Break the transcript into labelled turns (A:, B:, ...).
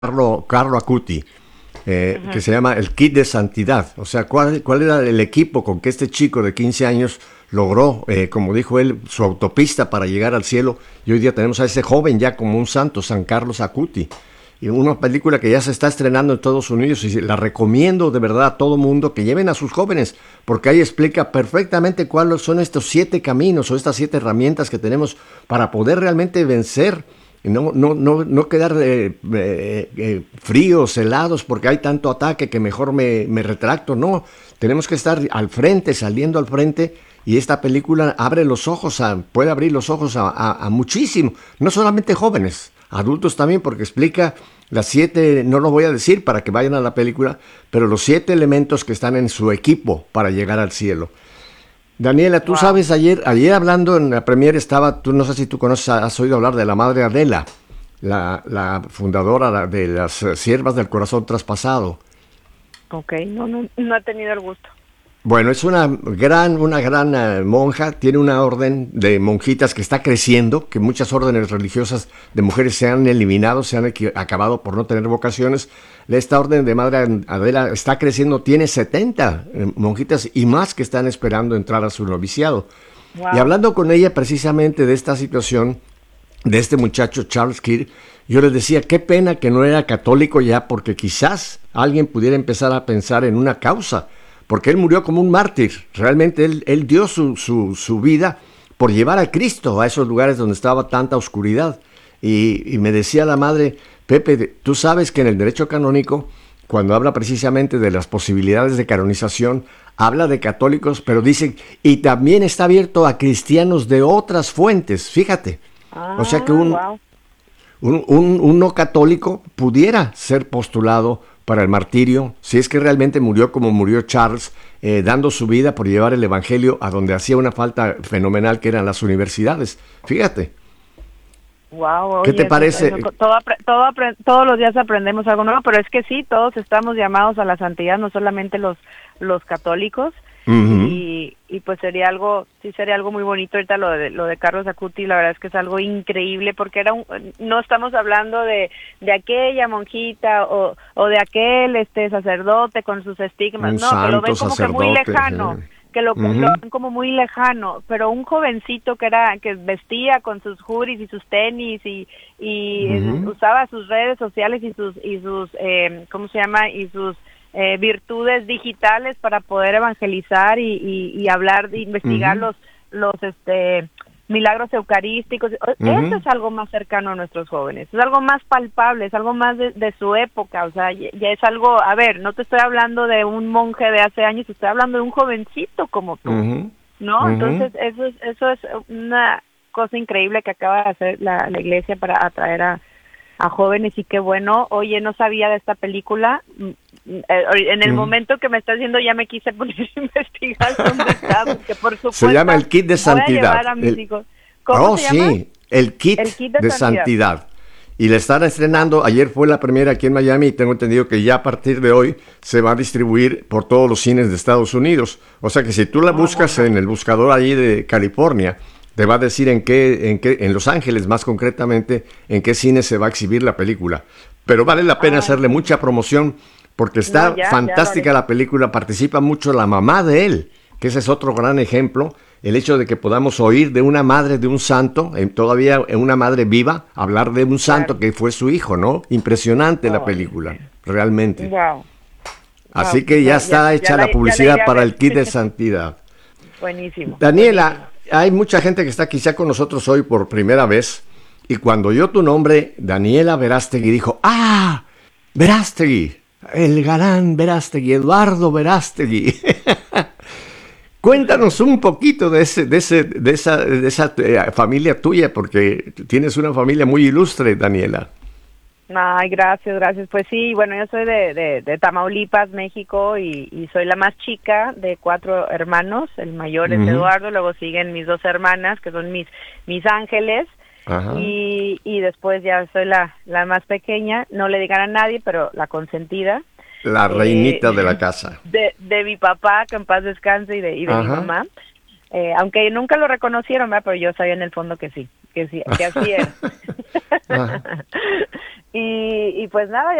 A: Carlo Acuti, que se llama el Kit de Santidad. O sea, ¿cuál era el equipo con que este chico de 15 años logró, como dijo él, su autopista para llegar al cielo? Y hoy día tenemos a ese joven ya como un santo, San Carlos Acuti. Y una película que ya se está estrenando en Estados Unidos y la recomiendo de verdad a todo mundo que lleven a sus jóvenes, porque ahí explica perfectamente cuáles son estos 7 caminos o estas 7 herramientas que tenemos para poder realmente vencer. No quedar fríos, helados, porque hay tanto ataque que mejor me retracto. No, tenemos que estar al frente, saliendo al frente, y esta película abre los ojos, puede abrir los ojos a muchísimo, no solamente jóvenes, adultos también, porque explica las 7, no lo voy a decir para que vayan a la película, pero los 7 elementos que están en su equipo para llegar al cielo. Daniela, tú sabes, ayer hablando en la premier estaba, tú no sé si tú conoces, has oído hablar de la Madre Adela, la fundadora de las Siervas del Corazón Traspasado.
B: Ok, no he tenido el gusto.
A: Bueno, es una gran monja, tiene una orden de monjitas que está creciendo, que muchas órdenes religiosas de mujeres se han eliminado, se han acabado por no tener vocaciones. Esta orden de Madre Adela está creciendo, tiene 70 monjitas y más que están esperando entrar a su noviciado. Wow. Y hablando con ella precisamente de esta situación, de este muchacho Charles Kirk, yo les decía, qué pena que no era católico ya, porque quizás alguien pudiera empezar a pensar en una causa, porque él murió como un mártir. Realmente él dio su vida por llevar a Cristo a esos lugares donde estaba tanta oscuridad. Y me decía la madre, Pepe, tú sabes que en el derecho canónico, cuando habla precisamente de las posibilidades de canonización, habla de católicos, pero dice, y también está abierto a cristianos de otras fuentes, fíjate. O sea que un no católico pudiera ser postulado para el martirio, si es que realmente murió como murió Charles, dando su vida por llevar el evangelio a donde hacía una falta fenomenal, que eran las universidades. Fíjate.
B: Wow,
A: ¿Qué te parece?
B: Todos los días aprendemos algo nuevo, pero es que sí, todos estamos llamados a la santidad, no solamente los católicos. Uh-huh. Y pues sería algo muy bonito ahorita lo de Carlos Acuti. La verdad es que es algo increíble, porque no estamos hablando de aquella monjita o de aquel sacerdote con sus estigmas, no, que lo ven como que muy lejano, que lo ven como muy lejano, pero un jovencito que vestía con sus juris y sus tenis y usaba sus redes sociales y sus ¿cómo se llama? Y sus virtudes digitales para poder evangelizar y hablar, de investigar los milagros eucarísticos. Eso es algo más cercano a nuestros jóvenes, es algo más palpable, es algo más de su época. O sea, ya es algo, a ver, no te estoy hablando de un monje de hace años, te estoy hablando de un jovencito como tú, ¿no? Entonces eso es una cosa increíble que acaba de hacer la iglesia para atraer a jóvenes, y qué bueno. Oye, no sabía de esta película. En el momento que me estás diciendo ya me quise poner a investigar dónde está, porque por supuesto
A: se llama el Kit de Santidad.
B: Voy a llevar a mis hijos. ¿Cómo se llama?
A: Sí, el Kit de Santidad. Y la están estrenando, ayer fue la primera aquí en Miami, y tengo entendido que ya a partir de hoy se va a distribuir por todos los cines de Estados Unidos. O sea que si tú la buscas en el buscador allí de California, te va a decir en Los Ángeles más concretamente, en qué cine se va a exhibir la película. Pero vale la pena hacerle mucha promoción, porque está fantástica la película, participa mucho la mamá de él, que ese es otro gran ejemplo, el hecho de que podamos oír de una madre de un santo, todavía una madre viva, hablar de un santo que fue su hijo, ¿no? Impresionante la película, realmente.
B: Wow.
A: Así que ya está hecha la publicidad para el Kit de Santidad.
B: Buenísimo.
A: Daniela, hay mucha gente que está quizá con nosotros hoy por primera vez, y cuando oyó tu nombre, Daniela Verástegui, dijo, ¡ah! Verástegui, el galán Verástegui, Eduardo Verástegui. Cuéntanos un poquito de esa familia tuya, porque tienes una familia muy ilustre, Daniela.
B: Ay, gracias. Pues sí, bueno, yo soy de Tamaulipas, México, y soy la más chica de 4 hermanos. El mayor es Eduardo, luego siguen mis 2 hermanas, que son mis ángeles. Ajá. Y después ya soy la más pequeña, no le digan a nadie, pero la consentida.
A: La reinita de la casa.
B: De mi papá, que en paz descanse, y de mi mamá. Aunque nunca lo reconocieron, ¿verdad? Pero yo sabía en el fondo que sí. que sí, que así era. Y pues nada,